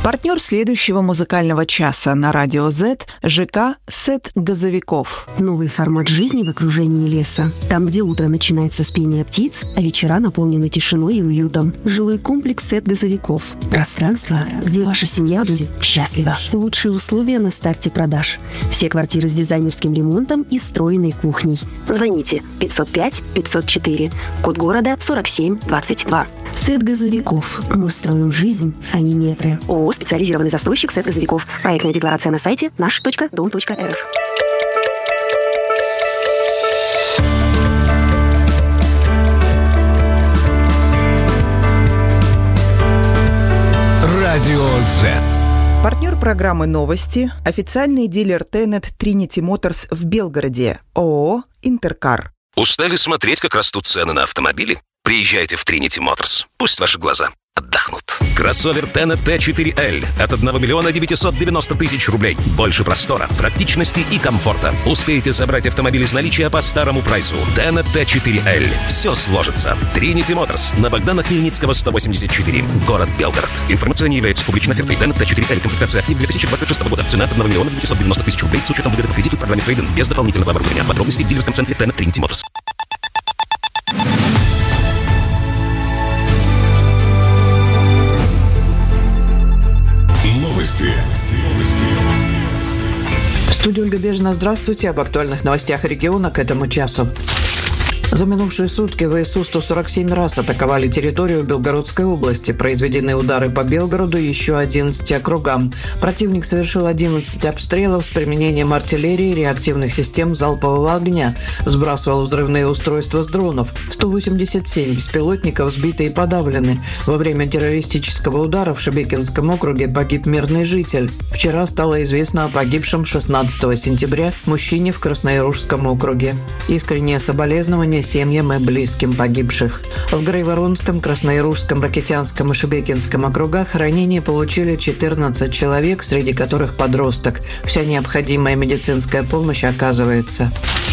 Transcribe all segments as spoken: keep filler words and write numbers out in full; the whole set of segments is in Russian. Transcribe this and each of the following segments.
Партнер следующего музыкального часа на радио Z – ЖК «Сет газовиков». Новый формат жизни в окружении леса. Там, где утро начинается с пения птиц, а вечера наполнены тишиной и уютом. Жилой комплекс «Сет газовиков». Пространство, где ваша семья будет счастлива. Лучшие условия на старте продаж. Все квартиры с дизайнерским ремонтом и встроенной кухней. Звоните пятьсот пять пятьсот четыре. Код города сорок семь двадцать два. «Сет газовиков». Мы строим жизнь, а не метры. ООО «Специализированный застройщик «Сет газовиков». Проектная декларация на сайте наш точка дом точка эр эф. Радио Z. Партнер программы «Новости» – официальный дилер Тенет Trinity Motors в Белгороде, ООО «Интеркар». Устали смотреть, как растут цены на автомобили? Приезжайте в Trinity Motors. Пусть ваши глаза отдохнут. Кроссовер Тенет Т четыре Л от одного миллиона девятьсот девяносто тысяч рублей. Больше простора, практичности и комфорта. Успеете забрать автомобиль из наличия по старому прайсу. Тенет Т четыре Л. Все сложится. Trinity Motors на Богдана Хмельницкого сто восемьдесят четыре. Город Белгород. Информация не является публичной офертой. Тенет Т четыре Л. Комплектация актив две тысячи двадцать шестого года. Цена от одного миллиона девятьсот девяносто тысяч рублей с учетом выгоды по кредиту в программе трейд-ин без дополнительного оборудования. Подробности в дилерском центре Тенет Trinity Motors. Новости. В студии Ольга Бежина. Здравствуйте. Об актуальных новостях региона к этому часу. За минувшие сутки ВСУ сто сорок семь раз атаковали территорию Белгородской области. Произведены удары по Белгороду и еще одиннадцати округам. Противник совершил одиннадцать обстрелов с применением артиллерии, реактивных систем залпового огня. Сбрасывал взрывные устройства с дронов. сто восемьдесят семь беспилотников сбиты и подавлены. Во время террористического удара в Шебекинском округе погиб мирный житель. Вчера стало известно о погибшем шестнадцатого сентября мужчине в Краснояружском округе. Искреннее соболезнование семьям и близким погибших. В Грайворонском, Краснояружском, Ракитянском и Шебекинском округах ранения получили четырнадцать человек, среди которых подросток. Вся необходимая медицинская помощь оказывается.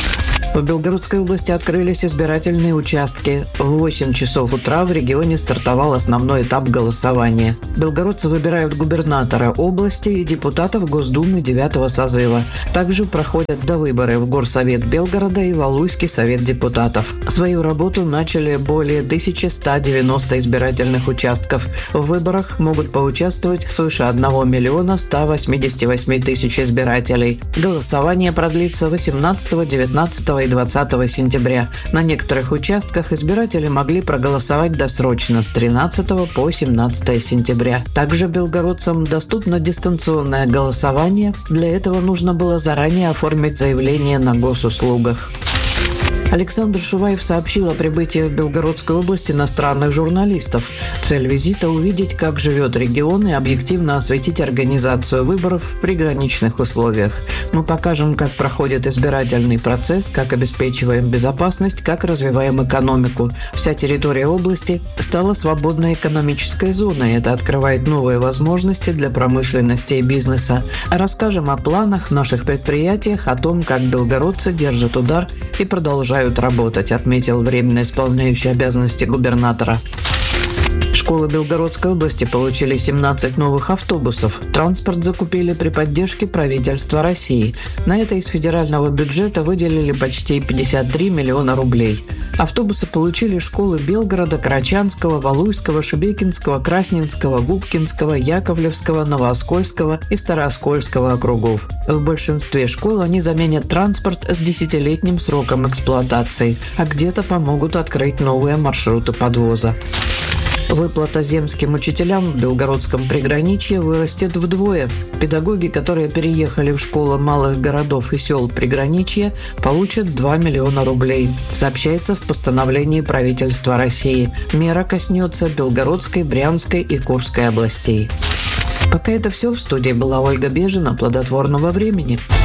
В Белгородской области открылись избирательные участки. В восемь часов утра в регионе стартовал основной этап голосования. Белгородцы выбирают губернатора области и депутатов Госдумы девятого созыва. Также проходят довыборы в Горсовет Белгорода и Валуйский совет депутатов. Свою работу начали более тысяча сто девяносто избирательных участков. В выборах могут поучаствовать свыше одного миллиона ста восьмидесяти восьми тысяч избирателей. Голосование продлится восемнадцатого, девятнадцатого и двадцатого сентября. На некоторых участках избиратели могли проголосовать досрочно с тринадцатого по семнадцатое сентября. Также белгородцам доступно дистанционное голосование. Для этого нужно было заранее оформить заявление на госуслугах. Александр Шуваев сообщил о прибытии в Белгородскую область иностранных журналистов. Цель визита – увидеть, как живет регион и объективно осветить организацию выборов в приграничных условиях. Мы покажем, как проходит избирательный процесс, как обеспечиваем безопасность, как развиваем экономику. Вся территория области стала свободной экономической зоной. Это открывает новые возможности для промышленности и бизнеса. Расскажем о планах, наших предприятиях, о том, как белгородцы держат удар и продолжают работать, отметил временно исполняющий обязанности губернатора. Школы Белгородской области получили семнадцать новых автобусов. Транспорт закупили при поддержке правительства России. На это из федерального бюджета выделили почти пятьдесят три миллиона рублей. Автобусы получили школы Белгорода, Карачанского, Валуйского, Шебекинского, Красненского, Губкинского, Яковлевского, Новооскольского и Старооскольского округов. В большинстве школ они заменят транспорт с десятилетним сроком эксплуатации, а где-то помогут открыть новые маршруты подвоза. Выплата земским учителям в Белгородском приграничье вырастет вдвое. Педагоги, которые переехали в школы малых городов и сел приграничья, получат два миллиона рублей, сообщается в постановлении правительства России. Мера коснется Белгородской, Брянской и Курской областей. Пока это все. В студии была Ольга Бежина. Плодотворного времени.